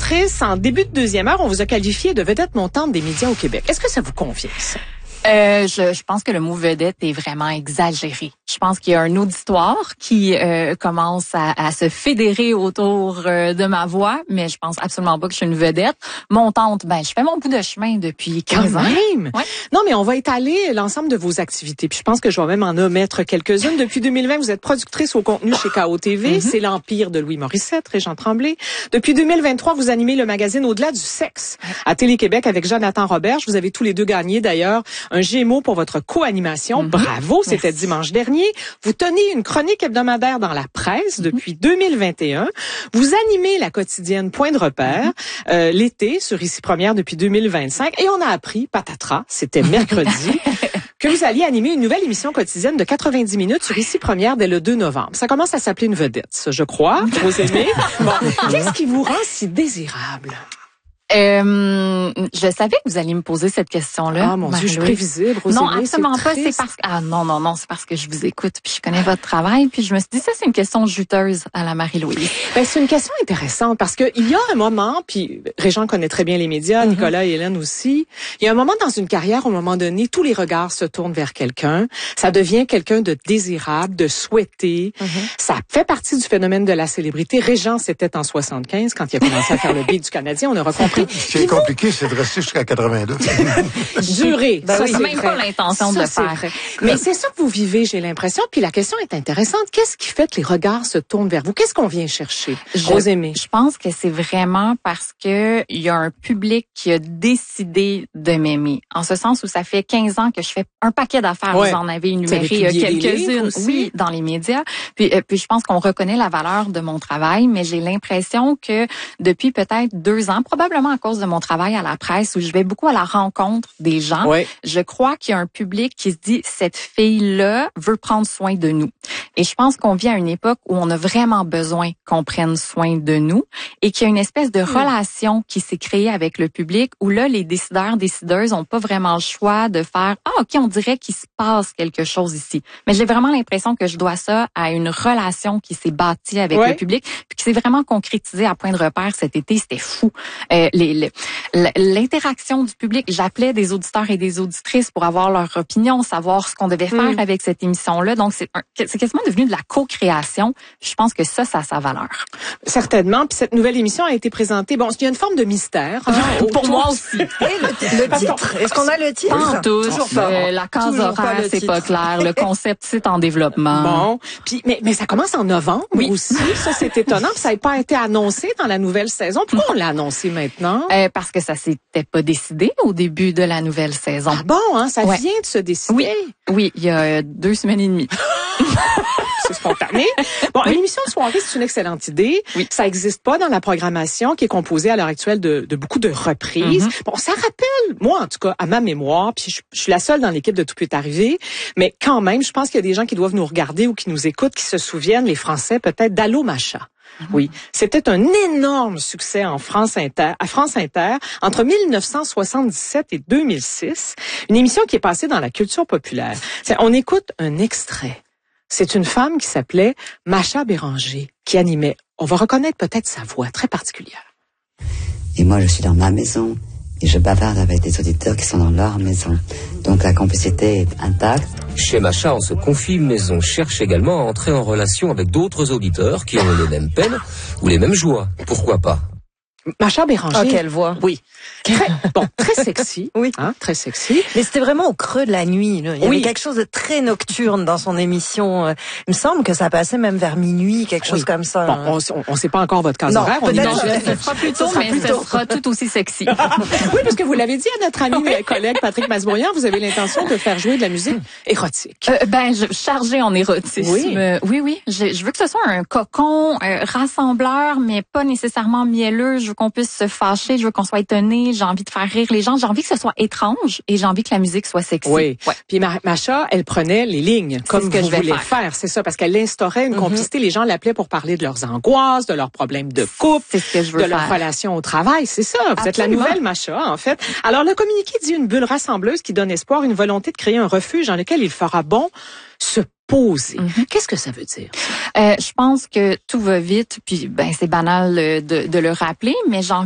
productrice. En début de deuxième heure, on vous a qualifié de vedette montante des médias au Québec. Est-ce que ça vous convient, ça? Je pense que le mot vedette est vraiment exagéré. Je pense qu'il y a un auditoire qui commence à se fédérer autour de ma voix, mais je pense absolument pas que je suis une vedette. Montante, je fais mon bout de chemin depuis 15 ans. Même? Ouais. Non, mais on va étaler l'ensemble de vos activités. Puis je pense que je vais même en omettre quelques-unes. Depuis 2020, vous êtes productrice au contenu chez KO-TV. C'est l'empire de Louis Morissette, Régent Tremblay. Depuis 2023, vous animez le magazine Au-delà du sexe à Télé-Québec avec Jonathan Roberge. Vous avez tous les deux gagné d'ailleurs un Gémeaux pour votre co-animation. Bravo, c'était dimanche dernier. Vous tenez une chronique hebdomadaire dans la presse depuis 2021. Vous animez la quotidienne Point de repère l'été sur Ici Première depuis 2025. Et on a appris, patatras, c'était mercredi, que vous alliez animer une nouvelle émission quotidienne de 90 minutes sur Ici Première dès le 2 novembre. Ça commence à s'appeler une vedette, ça, je crois. Vous aimez? Bon, qu'est-ce qui vous rend si désirable? Je savais que vous alliez me poser cette question-là. Ah, mon Dieu, je suis prévisible, Rosemée. Non, absolument pas. C'est parce que, non, c'est parce que je vous écoute puis je connais votre travail puis je me suis dit, ça, c'est une question juteuse à la Marie-Louise. C'est une question intéressante parce que il y a un moment, puis Régent connaît très bien les médias, Nicolas et Hélène aussi. Il y a un moment dans une carrière, au moment donné, tous les regards se tournent vers quelqu'un. Ça devient quelqu'un de désirable, de souhaité. Ça fait partie du phénomène de la célébrité. Régent, c'était en 75 quand il a commencé à faire le beat du Canadien. On aura compris. Ce qui est compliqué, c'est de rester jusqu'à 82. Durer. Ça, c'est même vrai. pas l'intention de le faire. Vrai. Mais c'est ça que vous vivez, j'ai l'impression. Puis la question est intéressante. Qu'est-ce qui fait que les regards se tournent vers vous? Qu'est-ce qu'on vient chercher? Rosemée. Je pense que c'est vraiment parce que il y a un public qui a décidé de m'aimer. En ce sens où ça fait 15 ans que je fais un paquet d'affaires. Vous en avez énuméré quelques-unes. Oui, dans les médias. Puis je pense qu'on reconnaît la valeur de mon travail, mais j'ai l'impression que depuis peut-être 2 ans, probablement à cause de mon travail à la presse où je vais beaucoup à la rencontre des gens, je crois qu'il y a un public qui se dit, cette fille-là veut prendre soin de nous. Et je pense qu'on vit à une époque où on a vraiment besoin qu'on prenne soin de nous et qu'il y a une espèce de relation qui s'est créée avec le public où là, les décideurs, décideuses ont pas vraiment le choix de faire « Ah, OK, on dirait qu'il se passe quelque chose ici. » Mais j'ai vraiment l'impression que je dois ça à une relation qui s'est bâtie avec le public puis qui s'est vraiment concrétisée à Point de repère cet été. C'était fou. L'interaction du public, j'appelais des auditeurs et des auditrices pour avoir leur opinion, savoir ce qu'on devait faire avec cette émission-là. Donc, c'est quasiment devenu de la co-création. Je pense que ça a sa valeur. Certainement. Puis cette nouvelle émission a été présentée. Bon, il y a une forme de mystère. Pour moi aussi. Le titre. Est-ce qu'on a le titre? Pas toujours pas. La case horaire, c'est pas clair. Le concept, c'est en développement. Bon. Puis, mais ça commence en novembre aussi. Ça, c'est étonnant. Puis ça n'a pas été annoncé dans la nouvelle saison. Pourquoi on l'a annoncé maintenant? Parce que ça s'était pas décidé au début de la nouvelle saison. Ah bon, ça vient de se décider? Oui, il y a 2 semaines et demie. C'est spontané. Bon, une émission de soirée, c'est une excellente idée. Ça n'existe pas dans la programmation qui est composée à l'heure actuelle de beaucoup de reprises. Bon, ça rappelle, moi en tout cas, à ma mémoire, puis je suis la seule dans l'équipe de Tout peut arriver, mais quand même, je pense qu'il y a des gens qui doivent nous regarder ou qui nous écoutent, qui se souviennent, les Français peut-être, d'Allô Macha. Oui, c'était un énorme succès à France Inter entre 1977 et 2006, une émission qui est passée dans la culture populaire. On écoute un extrait. C'est une femme qui s'appelait Macha Béranger qui animait. On va reconnaître peut-être sa voix très particulière. Et moi, je suis dans ma maison et je bavarde avec des auditeurs qui sont dans leur maison. Donc la complicité est intacte. Chez Macha, on se confie, mais on cherche également à entrer en relation avec d'autres auditeurs qui ont les mêmes peines ou les mêmes joies. Pourquoi pas? Macha Béranger. Ah, quelle voix. Oui. Très sexy. Oui. Très sexy. Mais c'était vraiment au creux de la nuit, là. Il y avait quelque chose de très nocturne dans son émission. Il me semble que ça passait même vers minuit, quelque chose comme ça. Bon, on sait pas encore votre case horaire. Ce sera plus tôt, mais ce sera tout aussi sexy. Oui, parce que vous l'avez dit à notre ami et collègue Patrick Masbourian, vous avez l'intention de faire jouer de la musique érotique. Chargée en érotisme. Oui. Je veux que ce soit un cocon rassembleur, mais pas nécessairement mielleux. Je veux qu'on puisse se fâcher, je veux qu'on soit étonné, j'ai envie de faire rire les gens, j'ai envie que ce soit étrange et j'ai envie que la musique soit sexy. Oui. Puis Macha, elle prenait les lignes comme ce que vous voulez faire. C'est ça, parce qu'elle instaurait une complicité. Les gens l'appelaient pour parler de leurs angoisses, de leurs problèmes de couple, c'est ce que je veux de leur relation au travail. C'est ça. Vous êtes la nouvelle Macha, en fait. Alors, le communiqué dit une bulle rassembleuse qui donne espoir, une volonté de créer un refuge dans lequel il fera bon se poser. Qu'est-ce que ça veut dire? Je pense que tout va vite, puis c'est banal de le rappeler, mais